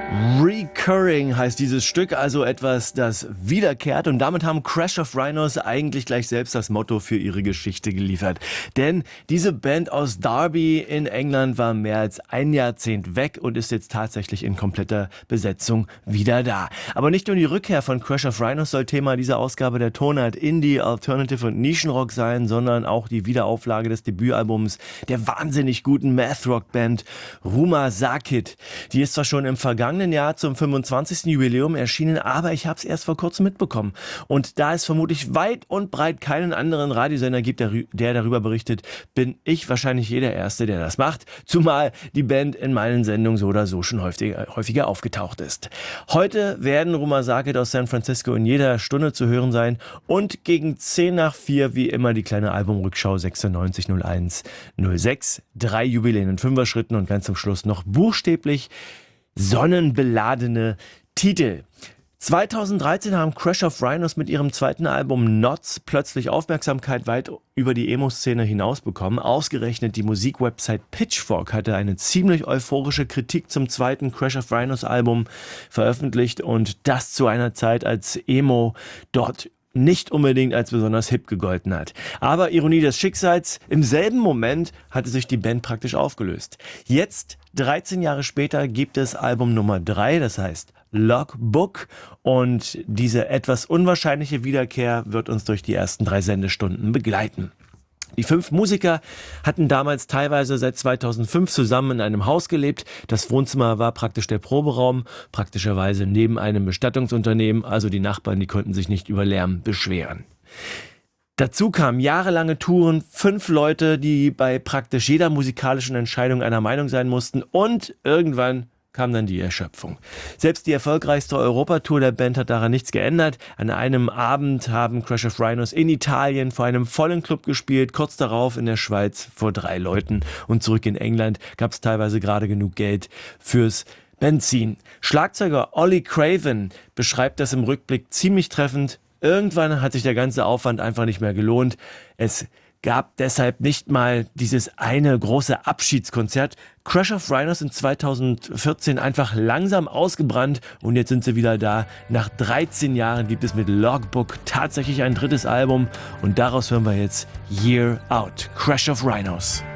Recurring heißt dieses Stück, also etwas, das wiederkehrt, und damit haben Crash of Rhinos eigentlich gleich selbst das Motto für ihre Geschichte geliefert. Denn diese Band aus Derby in England war mehr als ein Jahrzehnt weg und ist jetzt tatsächlich in kompletter Besetzung wieder da. Aber nicht nur die Rückkehr von Crash of Rhinos soll Thema dieser Ausgabe der Tonart Indie, Alternative und Nischenrock sein, sondern auch die Wiederauflage des Debütalbums der wahnsinnig guten Math-Rock-Band Ruuma Sakit. Die ist zwar schon im vergangenen Jahr zum 25. Jubiläum erschienen, aber ich habe es erst vor kurzem mitbekommen. Und da es vermutlich weit und breit keinen anderen Radiosender gibt, der darüber berichtet, bin ich wahrscheinlich der Erste, der das macht, zumal die Band in meinen Sendungen so oder so schon häufiger aufgetaucht ist. Heute werden Ruuma Sakit aus San Francisco in jeder Stunde zu hören sein und gegen 10 nach 4 wie immer die kleine Albumrückschau 96, 01, 06, 3 Jubiläen in 5er Schritten und ganz zum Schluss noch buchstäblich sonnenbeladene Titel. 2013 haben Crash of Rhinos mit ihrem zweiten Album Knots plötzlich Aufmerksamkeit weit über die Emo-Szene hinaus bekommen. Ausgerechnet die Musikwebsite Pitchfork hatte eine ziemlich euphorische Kritik zum zweiten Crash of Rhinos Album veröffentlicht, und das zu einer Zeit, als Emo dort nicht unbedingt als besonders hip gegolten hat. Aber Ironie des Schicksals, im selben Moment hatte sich die Band praktisch aufgelöst. Jetzt, 13 Jahre später, gibt es Album Nummer 3, das heißt Logbook, und diese etwas unwahrscheinliche Wiederkehr wird uns durch die ersten 3 Sendestunden begleiten. Die 5 Musiker hatten damals teilweise seit 2005 zusammen in einem Haus gelebt. Das Wohnzimmer war praktisch der Proberaum, praktischerweise neben einem Bestattungsunternehmen, also die Nachbarn, die konnten sich nicht über Lärm beschweren. Dazu kamen jahrelange Touren, 5 Leute, die bei praktisch jeder musikalischen Entscheidung einer Meinung sein mussten, und irgendwann kam dann die Erschöpfung. Selbst die erfolgreichste Europatour der Band hat daran nichts geändert. An einem Abend haben Crash of Rhinos in Italien vor einem vollen Club gespielt, kurz darauf in der Schweiz vor 3 Leuten, und zurück in England gab es teilweise gerade genug Geld fürs Benzin. Schlagzeuger Ollie Craven beschreibt das im Rückblick ziemlich treffend. Irgendwann hat sich der ganze Aufwand einfach nicht mehr gelohnt. Es gab deshalb nicht mal dieses eine große Abschiedskonzert. Crash of Rhinos in 2014 einfach langsam ausgebrannt, und jetzt sind sie wieder da. Nach 13 Jahren gibt es mit Logbook tatsächlich ein drittes Album, und daraus hören wir jetzt Year Out, Crash of Rhinos.